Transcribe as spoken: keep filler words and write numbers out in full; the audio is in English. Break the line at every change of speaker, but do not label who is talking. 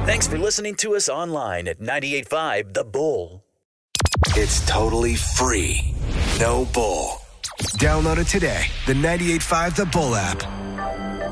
Thanks for listening to us online at ninety-eight point five The Bull.
It's totally free. No bull. Download it today. The ninety-eight point five The Bull app.